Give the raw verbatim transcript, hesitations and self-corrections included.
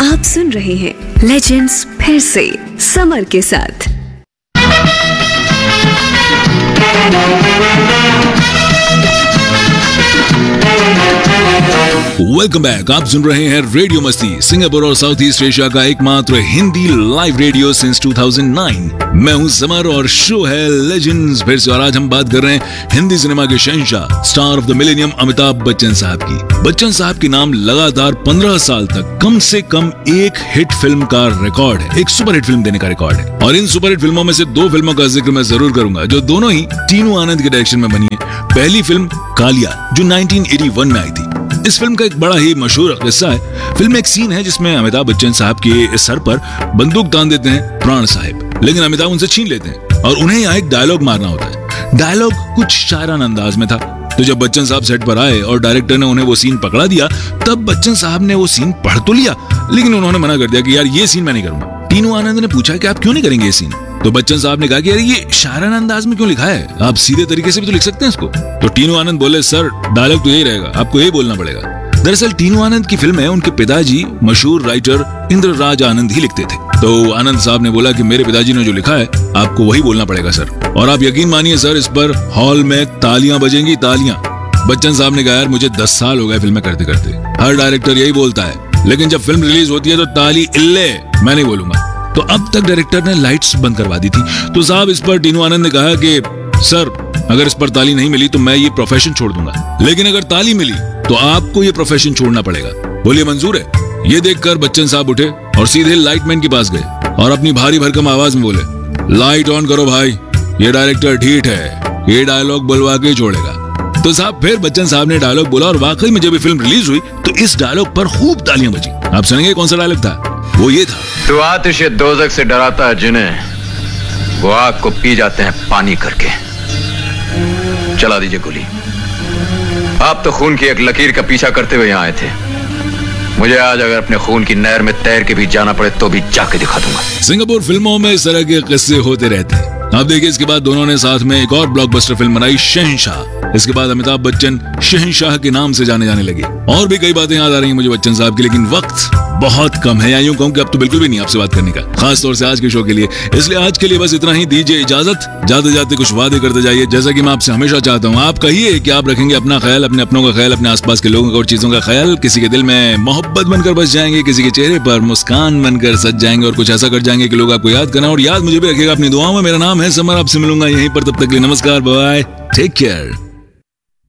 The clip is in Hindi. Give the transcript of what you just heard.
आप सुन रहे हैं लेजेंड्स फिर से समर के साथ। Welcome back. आप सुन रहे हैं रेडियो मस्ती, सिंगापुर और साउथ ईस्ट एशिया का एकमात्र Hindi live radio since two thousand nine. मैं हूं समर और शो है लेजेंड्स फिर से। और आज हम बात कर रहे हैं हिंदी सिनेमा के शहंशाह, star of the millennium Amitabh Bachchan साहब की। बच्चन साहब के नाम लगातार पंद्रह साल तक कम से कम एक हिट फिल्म का रिकॉर्ड है, एक सुपर हिट फिल्म देने का रिकॉर्ड है। और इन सुपर हिट फिल्मों में से दो फिल्मों का जिक्र मैं जरूर करूंगा जो दोनों ही टीनू आनंद के डायरेक्शन में बनी है। पहली फिल्म कालिया जो नाइनटीन एटी वन में आई थी। इस फिल्म का एक बड़ा ही मशहूर किस्सा है। फिल्म में एक सीन है जिसमें अमिताभ बच्चन साहब के सर पर बंदूक तान देते हैं प्राण साहिब, लेकिन अमिताभ उनसे छीन लेते हैं और उन्हें यहाँ एक डायलॉग मारना होता है। डायलॉग कुछ शायराना अंदाज में था। तो जब बच्चन साहब सेट पर आए और डायरेक्टर ने उन्हें वो सीन पकड़ा दिया, तब बच्चन साहब ने वो सीन पढ़ तो लिया, लेकिन उन्होंने मना कर दिया कि यार ये सीन मैं नहीं करूंगा। टीनू आनंद ने पूछा कि आप क्यों नहीं करेंगे ये सीन? तो बच्चन साहब ने कहा कि यार ये शायराना अंदाज में क्यों लिखा है, आप सीधे तरीके से भी तो लिख सकते हैं इसको। तो टीनू आनंद बोले, सर डायलॉग तो यही रहेगा, आपको यही बोलना पड़ेगा। दरअसल टीनू आनंद की फिल्म है, उनके पिताजी मशहूर राइटर इंद्र राज आनंद ही लिखते थे। तो आनंद साहब ने बोला कि मेरे पिताजी ने जो लिखा है आपको वही बोलना पड़ेगा सर। और आप यकीन मानिए सर, इस पर हॉल में तालियां बजेंगी, तालियां। बच्चन साहब ने कहा यार मुझे दस साल हो गए फिल्में करते करते, हर डायरेक्टर यही बोलता है, लेकिन जब फिल्म रिलीज होती है तो ताली इल्ले, मैं नहीं बोलूंगा। तो अब तक डायरेक्टर ने लाइट्स बंद करवा दी थी। तो साहब इस पर टीनू आनंद ने कहा कि सर अगर इस पर ताली नहीं मिली तो मैं ये प्रोफेशन छोड़ दूंगा, लेकिन अगर ताली मिली तो आपको ये प्रोफेशन छोड़ना पड़ेगा। बोलिए मंजूर है? ये देखकर बच्चन साहब उठे और सीधे लाइटमैन के पास गए और अपनी भारी भरकम आवाज में बोले, लाइट ऑन करो भाई, ये डायरेक्टर ढीठ है, ये डायलॉग बुलवा के छोड़ेगा। तो साहब फिर बच्चन साहब ने डायलॉग बोला और वाकई में जब ये फिल्म रिलीज हुई तो इस डायलॉग पर खूब तालियां बजी। आप सुनेंगे कौन सा डायलॉग था? वो ये था, तू आतिश दोज़ख से डराता है जिन्हें, वो आग को पी जाते हैं पानी करके। चला दीजिए गोली। आप तो खून की एक लकीर का पीछा करते हुए यहाँ आए थे। मुझे आज अगर अपने खून की नहर में तैर के भी जाना पड़े तो भी जाके दिखा दूंगा। सिंगापुर फिल्मों में इस तरह के किस्से होते रहते हैं। आप देखिए इसके बाद दोनों ने साथ में एक और ब्लॉकबस्टर फिल्म बनाई, शहंशाह। इसके बाद अमिताभ बच्चन शहंशाह के नाम से जाने जाने लगे। और भी कई बातें याद आ रही हैं मुझे बच्चन साहब की, लेकिन वक्त बहुत कम है, या यूं कहूं कि अब तो बिल्कुल भी नहीं आपसे बात करने का, खास तौर से आज के शो के लिए। इसलिए आज के लिए बस इतना ही, दीजिए इजाजत। जाते जाते कुछ वादे करते जाइए, जैसा कि मैं आपसे हमेशा चाहता हूँ। आप कहिए कि आप रखेंगे अपना ख्याल, अपने अपनों का ख्याल, अपने आसपास के लोगों का और चीजों का ख्याल। किसी के दिल में मोहब्बत बनकर बस जाएंगे, किसी के चेहरे पर मुस्कान बनकर सज जाएंगे और कुछ ऐसा कर जाएंगे कि लोग आपको याद करना और याद मुझे भी रखिएगा अपनी दुआओं में। मेरा नाम है समर, आपसे मिलूंगा यहीं पर, तब तक के लिए नमस्कार, बाय, टेक केयर।